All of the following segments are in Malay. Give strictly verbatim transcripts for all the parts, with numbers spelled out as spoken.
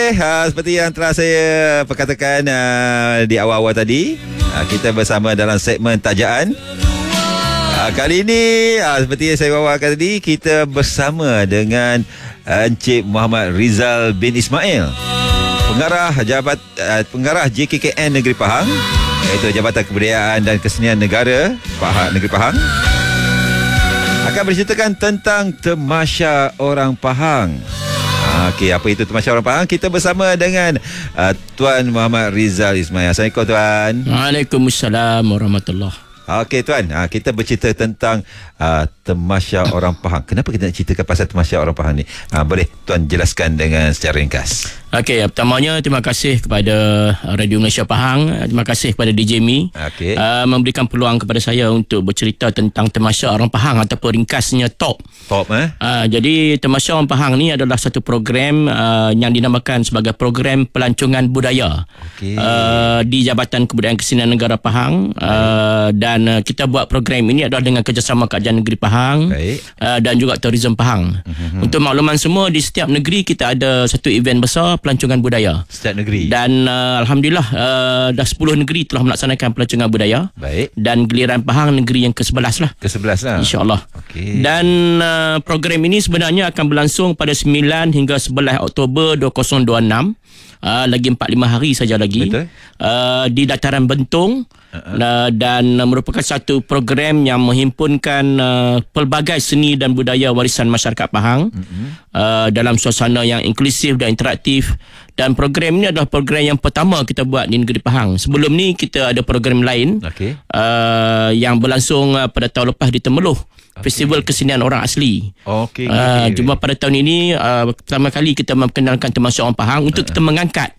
Okey, uh, seperti yang telah saya perkatakan uh, di awal-awal tadi, uh, kita bersama dalam segmen Tajaan. Uh, kali ini, uh, seperti yang saya bawakan tadi, kita bersama dengan uh, Encik Muhammad Rizal bin Ismail, Pengarah Jabat uh, Pengarah J K K N Negeri Pahang, iaitu Jabatan Kebudayaan dan Kesenian Negara Pahang Negeri Pahang, akan berceritakan tentang Tamasya Orang Pahang. Okey, apa itu Tamasya Orang Pahang? Kita bersama dengan uh, Tuan Muhammad Rizal Ismail. Assalamualaikum Tuan. Waalaikumsalam warahmatullahi. Okey Tuan, uh, kita bercerita tentang uh, Tamasya Orang Pahang. Kenapa kita nak ceritakan pasal Tamasya Orang Pahang ni? Uh, boleh Tuan jelaskan dengan secara ringkas. Okey, pertamanya terima kasih kepada Radio Malaysia Pahang. Terima kasih kepada D J Mi okay. uh, memberikan peluang kepada saya untuk bercerita tentang Tamasya Orang Pahang ataupun ringkasnya T O P. T O P eh? Uh, jadi Tamasya Orang Pahang ni adalah satu program uh, yang dinamakan sebagai program pelancongan budaya okay. uh, di Jabatan Kebudayaan Kesenian Negara Pahang. uh, dan uh, kita buat program ini adalah dengan kerjasama Kerajaan Negeri Pahang uh, dan juga Tourism Pahang. uh-huh. Untuk makluman semua, di setiap negeri kita ada satu event besar pelancongan budaya setiap negeri, dan uh, Alhamdulillah uh, dah sepuluh negeri telah melaksanakan pelancongan budaya. Baik. Dan giliran Pahang negeri yang ke sebelas lah, ke sebelas lah, InsyaAllah. okay. Dan uh, program ini sebenarnya akan berlangsung pada sembilan hingga sebelas Oktober dua ribu dua puluh enam. Uh, lagi empat lima hari saja lagi. Betul. Uh, di dataran Bentong. Uh-huh. uh, dan uh, merupakan satu program yang menghimpunkan uh, pelbagai seni dan budaya warisan masyarakat Pahang. Uh-huh. uh, dalam suasana yang inklusif dan interaktif. Dan program ini adalah program yang pertama kita buat di negeri Pahang. Sebelum ni kita ada program lain, okay. uh, yang berlangsung uh, pada tahun lepas di Temeloh. Okay. Festival Kesenian Orang Asli. Okay, uh, okay. Cuma pada tahun ini uh, pertama kali kita memperkenalkan Tamasya Orang Pahang untuk uh-huh. kita mengangkat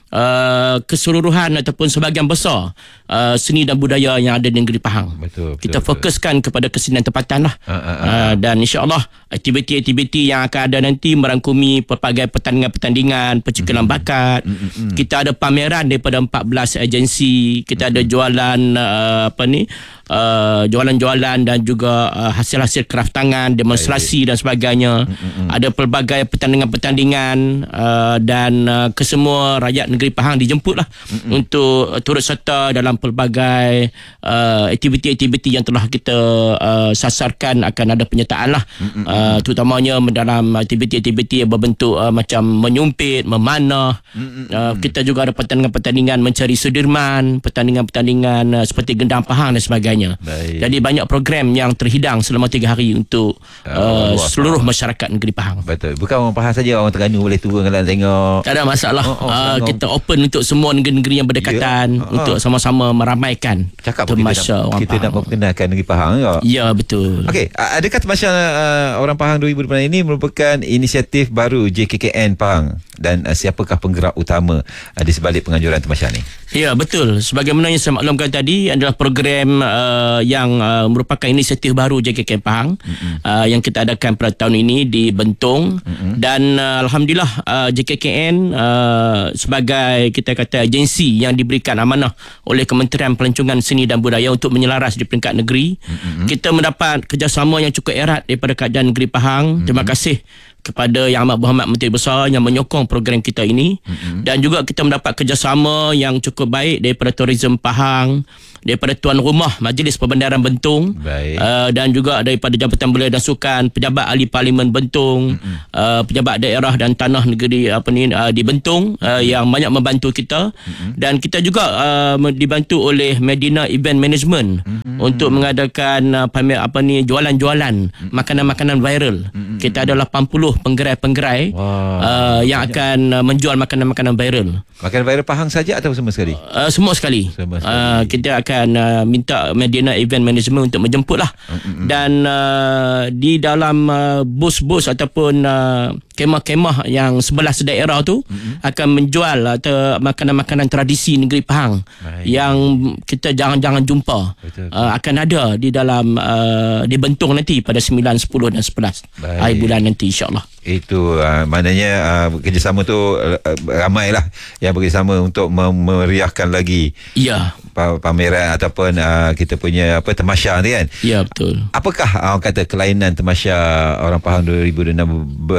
Uh, keseluruhan ataupun sebahagian besar uh, seni dan budaya yang ada di negeri Pahang. Betul, betul, kita fokuskan betul. kepada kesenian tempatan lah. Uh, uh, uh, uh, dan insyaAllah aktiviti-aktiviti yang akan ada nanti merangkumi pelbagai pertandingan-pertandingan, percikalan mm-hmm. bakat. Mm-hmm. Kita ada pameran daripada empat belas agensi. Kita mm-hmm. ada jualan uh, apa ni Uh, jualan-jualan dan juga uh, hasil-hasil kraft tangan, demonstrasi Baik. dan sebagainya. Mm-hmm. Ada pelbagai pertandingan-pertandingan uh, dan uh, kesemua rakyat negeri Pahang dijemputlah mm-hmm. untuk uh, turut serta dalam pelbagai uh, aktiviti-aktiviti yang telah kita uh, sasarkan. Akan ada penyertaan lah, mm-hmm. uh, terutamanya dalam aktiviti-aktiviti yang berbentuk uh, macam menyumpit, memanah. Mm-hmm. uh, kita juga ada pertandingan-pertandingan mencari sudirman, pertandingan-pertandingan uh, seperti gendang Pahang dan sebagainya. Baik. Jadi banyak program yang terhidang selama tiga hari untuk uh, uh, seluruh masyarakat negeri Pahang. Betul. Bukan orang Pahang saja, orang Terengganu boleh turun kalau tengok. Tak ada masalah. Oh, oh, uh, kita open untuk semua negeri-negeri yang berdekatan, yeah. uh, untuk sama-sama meramaikan Tamasya Orang kita Pahang. Kita nak memperkenalkan negeri Pahang tak? Ya, betul. Okey, adakah Tamasya uh, Orang Pahang dua ribu dua puluh ini merupakan inisiatif baru J K K N Pahang, dan uh, siapakah penggerak utama uh, di sebalik penganjuran Tamasya ni? Ya, betul. Sebagaimana yang saya maklumkan tadi, adalah program uh, yang uh, merupakan inisiatif baru J K K N Pahang, mm-hmm. uh, yang kita adakan pada tahun ini di Bentong. Mm-hmm. Dan uh, Alhamdulillah uh, J K K N uh, sebagai kita kata agensi yang diberikan amanah oleh Kementerian Pelancongan Seni dan Budaya untuk menyelaras di peringkat negeri. Mm-hmm. Kita mendapat kerjasama yang cukup erat daripada Kerajaan Negeri Pahang. Mm-hmm. Terima kasih kepada Yang Amat Berhormat Menteri Besar yang menyokong program kita ini. Mm-hmm. Dan juga kita mendapat kerjasama yang cukup baik daripada Tourism Pahang, daripada Tuan Rumah Majlis Perbendaharaan Bentong, uh, dan juga daripada Jabatan Belia dan Sukan, pejabat ahli Parlimen Bentong, mm-hmm. uh, pejabat daerah dan tanah negeri apa ni uh, di Bentong, uh, yang banyak membantu kita. Mm-hmm. Dan kita juga uh, dibantu oleh Medina Event Management, mm-hmm. untuk mengadakan uh, pamer apa ni jualan-jualan, mm-hmm. makanan-makanan viral. Mm-hmm. Kita ada lapan puluh penggerai-penggerai wow. uh, yang akan uh, menjual makanan-makanan viral. Makanan viral Pahang saja atau semua sekali? Uh, semua sekali. Semua sekali. Uh, kita akan uh, minta Medina Event Management untuk menjemput lah. Mm-hmm. Dan uh, di dalam uh, bus-bus ataupun uh, kemah-kemah yang sebelas daerah tu, mm-hmm. akan menjual atau makanan-makanan tradisi negeri Pahang. Baik. Yang kita jangan-jangan jumpa. Betul, betul. Uh, akan ada di dalam uh, di Bentong nanti pada sembilan, sepuluh dan sebelas hari bulan nanti, insyaAllah. Itu uh, maknanya uh, kerjasama tu uh, ramailah yang bekerjasama untuk memeriahkan lagi ya pameran ataupun uh, kita punya apa Tamasya ni kan. Ya, betul. Apakah orang uh, kata kelainan Tamasya Orang Pahang dua ribu dua puluh enam berbanding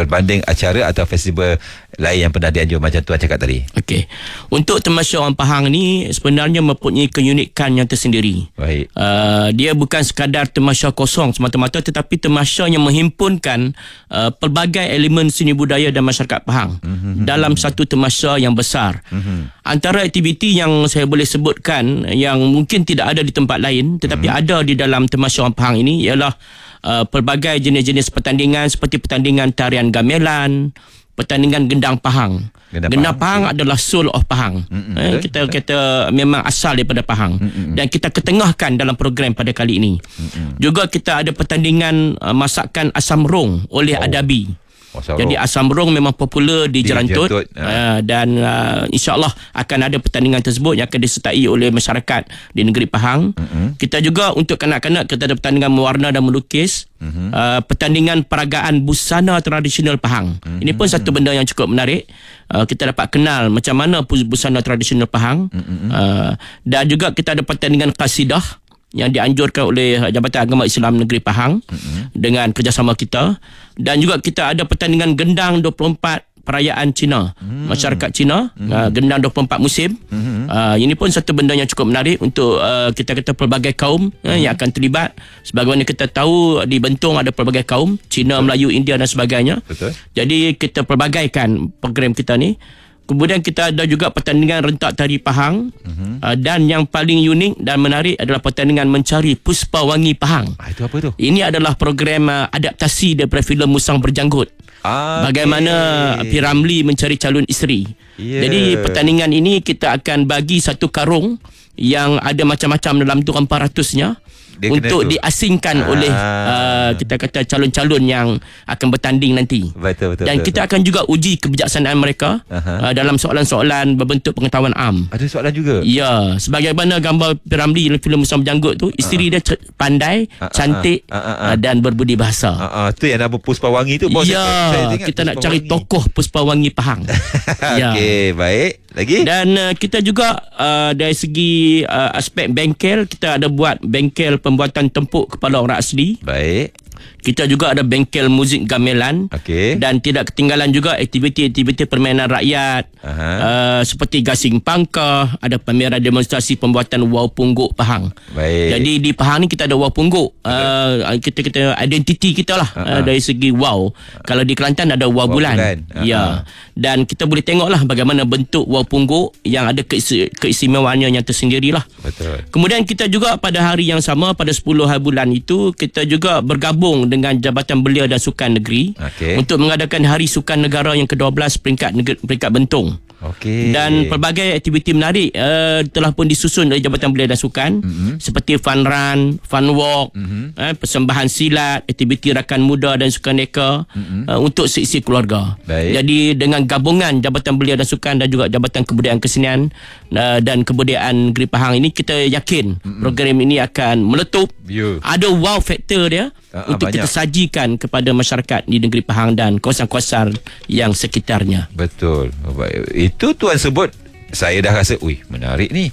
acara atau festival lain yang pernah dianjur macam tuan cakap tadi? Okey. Untuk Tamasya Orang Pahang ni sebenarnya mempunyai keunikan yang tersendiri. Baik. Uh, dia bukan sekadar tamasya kosong semata-mata, tetapi tamasya yang menghimpunkan uh, pelbagai elemen seni budaya dan masyarakat Pahang mm-hmm. dalam satu tamasya yang besar. Mm-hmm. Antara aktiviti yang saya boleh sebutkan yang mungkin tidak ada di tempat lain tetapi mm-hmm. ada di dalam Tamasya Orang Pahang ini ialah uh, pelbagai jenis-jenis pertandingan seperti pertandingan tarian gamelan, pertandingan gendang Pahang. Gendang, gendang Pahang, Pahang adalah soul of Pahang. Mm-hmm. Eh, kita kita memang asal daripada Pahang mm-hmm. dan kita ketengahkan dalam program pada kali ini. Mm-hmm. Juga kita ada pertandingan uh, masakan asam rong oleh oh. Adabi. Asam Jadi asam rong memang popular di, di Jerantut uh, dan uh, insya-Allah akan ada pertandingan tersebut yang akan disertai oleh masyarakat di negeri Pahang. Uh-huh. Kita juga untuk kanak-kanak kita ada pertandingan mewarna dan melukis, uh-huh. uh, pertandingan peragaan busana tradisional Pahang. Uh-huh. Ini pun satu benda yang cukup menarik. Uh, kita dapat kenal macam mana busana tradisional Pahang. Uh-huh. Uh, dan juga kita ada pertandingan qasidah yang dianjurkan oleh Jabatan Agama Islam Negeri Pahang mm-hmm. dengan kerjasama kita, dan juga kita ada pertandingan gendang dua puluh empat perayaan Cina, mm-hmm. masyarakat Cina, mm-hmm. uh, gendang dua puluh empat musim. Mm-hmm. Uh, ini pun satu benda yang cukup menarik untuk uh, kita kata pelbagai kaum mm-hmm. uh, yang akan terlibat. Sebagaimana kita tahu di Bentong ada pelbagai kaum, Cina, betul. Melayu, India dan sebagainya. Betul. Jadi kita pelbagaikan program kita ni. Kemudian kita ada juga pertandingan rentak tari Pahang uh-huh. uh, dan yang paling unik dan menarik adalah pertandingan mencari Puspa Wangi Pahang. Ah, itu apa tu? Ini adalah program uh, adaptasi daripada filem Musang Berjanggut. Ah, bagaimana okay. P. Ramlee mencari calon isteri. Yeah. Jadi pertandingan ini kita akan bagi satu karung yang ada macam-macam dalam tu empat ratusnya. Dia untuk diasingkan ah. oleh uh, kita kata calon-calon yang akan bertanding nanti. Betul, betul, dan betul, kita betul. akan juga uji kebijaksanaan mereka uh, dalam soalan-soalan berbentuk pengetahuan am. Ada soalan juga? Ya, sebagaimana gambar P. Ramlee dalam filem Musang Berjanggut tu, isteri uh. dia c- pandai, uh, cantik uh, uh, uh, uh. Uh, dan berbudi bahasa. Uh, uh, tu yang nama Puspa Wangi tu. Ya, saya kita nak cari Wangi. Tokoh Puspa Wangi Pahang. Ya. Okey, baik. Lagi? Dan uh, kita juga uh, dari segi uh, aspek bengkel, kita ada buat bengkel pembuatan tempuk kepala orang asli. Baik. Kita juga ada bengkel muzik gamelan. Okey. Dan tidak ketinggalan juga aktiviti-aktiviti permainan rakyat. Uh, seperti gasing pangkah, ada pameran demonstrasi pembuatan wau pungguk Pahang. Baik. Jadi di Pahang ni kita ada wau pungguk. Uh, kita kita identiti kita lah uh-huh. uh, dari segi wau. Uh-huh. Kalau di Kelantan ada wau, wau bulan. bulan. Uh-huh. Ya. Dan kita boleh tengoklah bagaimana bentuk wau pungguk yang ada keis- keistimewaannya yang tersendirilah. Betul. Kemudian kita juga pada hari yang sama pada sepuluh hari bulan itu kita juga bergabung dengan Jabatan Belia dan Sukan Negeri okay. untuk mengadakan Hari Sukan Negara yang kedua belas peringkat negeri, peringkat Bentong. Okay. Dan pelbagai aktiviti menarik uh, telah pun disusun oleh Jabatan Belia dan Sukan mm-hmm. seperti fun run, fun walk, mm-hmm. uh, persembahan silat, aktiviti rakan muda dan sukaneka mm-hmm. uh, untuk seisi keluarga. Baik. Jadi dengan gabungan Jabatan Belia dan Sukan dan juga Jabatan Kebudayaan Kesenian uh, dan Kebudayaan Negeri Pahang ini, kita yakin mm-hmm. program ini akan meletup. Yeah. Ada wow factor dia uh, untuk banyak. Kita sajikan kepada masyarakat di Negeri Pahang dan kawasan-kawasan yang sekitarnya. Betul. Itu tuan sebut, saya dah rasa, ui, menarik ni.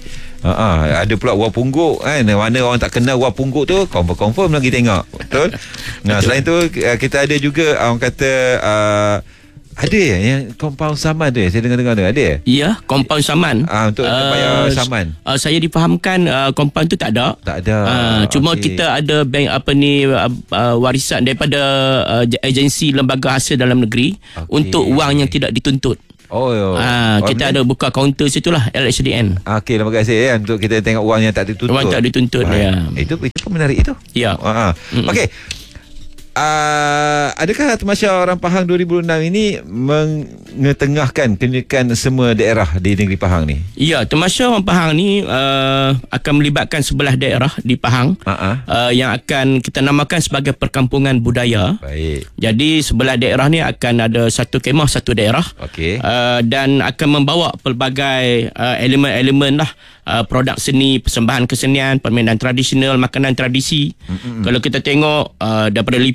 Ha, ada pula wau pungguk kan. Mana orang tak kenal wau pungguk tu, confirm-confirm lagi tengok. Betul. Nah, selain tu kita ada juga orang kata uh, ada yang compound saman tu, saya dengar-dengar tu ada. Ya, compound saman. Ah, untuk uh, bayar saman. Uh, saya difahamkan uh, compound tu tak ada. Tak ada. Uh, cuma okay. kita ada bank apa ni uh, uh, warisan daripada uh, agensi lembaga hasil dalam negeri okay. untuk wang yang tidak dituntut. Oh, yo. Ah, oh, kita ada buka kaunter situlah L H D N. Okey, terima kasih ya untuk kita tengok wang yang tak dituntut. Wang tak dituntut ya. Itu itu pun menarik itu. Ya. Ha. Mm-hmm. Okey. Uh, adakah Tamasya Orang Pahang dua ribu enam ini mengetengahkan keunikan semua daerah di negeri Pahang ni? Ya, Tamasya Orang Pahang ni uh, akan melibatkan sebelah daerah di Pahang uh-huh. uh, yang akan kita namakan sebagai perkampungan budaya. Baik. Jadi sebelah daerah ni akan ada satu kemah satu daerah. Okey. Uh, dan akan membawa pelbagai uh, elemen-elemen lah. Uh, produk seni, persembahan kesenian, permainan tradisional, makanan tradisi. Mm-hmm. Kalau kita tengok uh, daripada lipat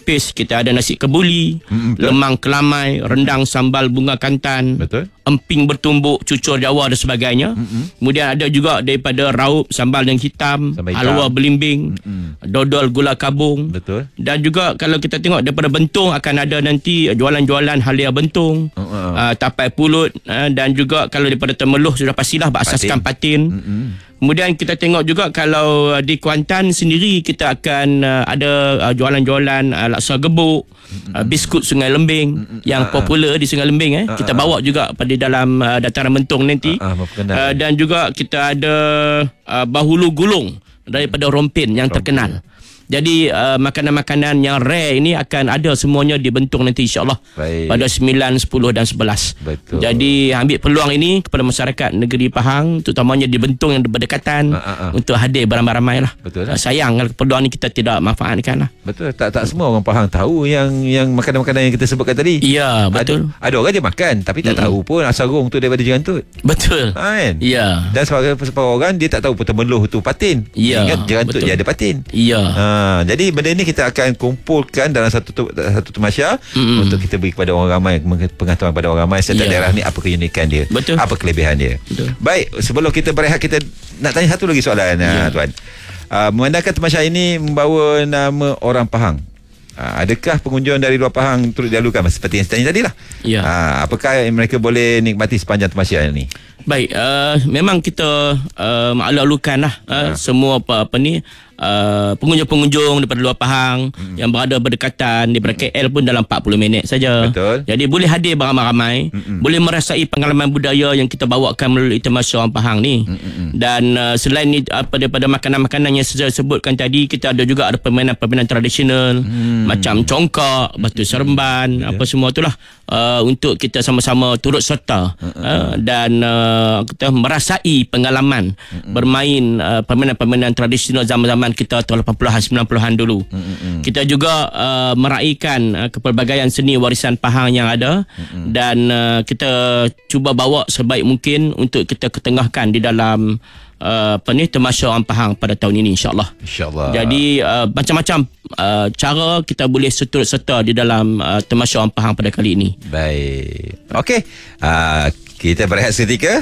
nipis, kita ada nasi kebuli, mm, lemang kelamai, rendang sambal bunga kantan, betul, emping bertumbuk, cucur Jawa dan sebagainya. Mm-mm. Kemudian ada juga daripada raup sambal yang hitam, hitam. halwa belimbing, Mm-mm. dodol gula kabung. Betul. Dan juga kalau kita tengok daripada Bentong akan ada nanti jualan-jualan halia Bentong, uh-uh. uh, tapai pulut, uh, dan juga kalau daripada Temeloh sudah pastilah berasaskan patin. patin. Kemudian kita tengok juga kalau uh, di Kuantan sendiri kita akan uh, ada uh, jualan-jualan uh, laksa gebuk, uh, biskut Sungai Lembing Mm-mm. yang popular di Sungai Lembing eh. Kita bawa juga pada dalam uh, dataran Bentong nanti. Uh, dan juga kita ada uh, bahulu gulung daripada Rompin yang terkenal. Jadi uh, makanan-makanan yang rare ini akan ada semuanya di Bentong nanti insya-Allah pada sembilan, sepuluh dan sebelas. Betul. Jadi ambil peluang ini kepada masyarakat negeri Pahang, terutamanya di Bentong yang berdekatan, uh, uh, uh. untuk hadir beramai-ramai lah. Betul. Uh, sayang kalau peluang ini kita tidak manfaatkan lah. Betul. Tak tak semua orang Pahang tahu yang yang makanan-makanan yang kita sebutkan tadi. Ya, betul. Ada, ada orang dia makan tapi tak mm-hmm. tahu pun asarung tu daripada Jerantut. Betul. Ha, kan? Ya. Dan sebagai sebagai orang dia tak tahu Temeloh tu patin. Ya. Ingat Jerantut dia ada patin. Ya. Ha, jadi benda ni kita akan kumpulkan dalam satu satu temasya mm-hmm. untuk kita beri kepada orang ramai, pengetahuan pada orang ramai setiap yeah. daerah ni apa keunikan dia, Betul. apa kelebihan dia. Betul. Baik, sebelum kita berehat kita nak tanya satu lagi soalan yeah. tuan. Uh, memandangkan temasya ini membawa nama orang Pahang. Uh, adakah pengunjung dari luar Pahang turut dilalukan seperti yang saya tanya tadilah? Ya. Uh, apakah mereka boleh nikmati sepanjang temasya ini? Baik, uh, memang kita uh, makluk-alukan lah uh, ya. semua apa, apa ni Uh, pengunjung-pengunjung daripada luar Pahang mm. yang berada berdekatan daripada K L pun dalam empat puluh minit saja. Betul. Jadi boleh hadir beramai-ramai, Mm-mm. boleh merasai pengalaman budaya yang kita bawakan melalui temasya orang Pahang ni. Mm-mm. Dan uh, selain ni, apa daripada makanan-makanan yang saya sebutkan tadi, kita ada juga ada permainan-permainan tradisional mm. macam congkak, batu seremban, yeah. apa semua itulah uh, untuk kita sama-sama turut serta uh, dan uh, kita merasai pengalaman Mm-mm. bermain uh, permainan-permainan tradisional zaman-zaman kita tahun lapan puluhan sembilan puluhan dulu. Mm-hmm. Kita juga uh, meraihkan uh, kepelbagaian seni warisan Pahang yang ada mm-hmm. dan uh, kita cuba bawa sebaik mungkin untuk kita ketengahkan di dalam uh, apa ni temasya orang Pahang pada tahun ini insya-Allah. Insya-Allah. Jadi uh, macam-macam uh, cara kita boleh turut serta di dalam uh, temasya orang Pahang pada kali ini. Baik. Okey. Uh, kita berehat seketika.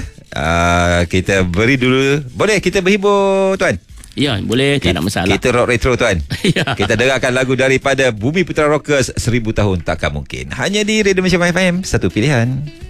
Uh, kita beri dulu. Boleh kita berhibur tuan? Ya, boleh, tak ada masalah. Kita rock retro tuan. Ya. Kita dengarkan lagu daripada Bumi Putra Rockers, Seribu Tahun Takkan Mungkin. Hanya di Radio Malaysia F M, satu pilihan.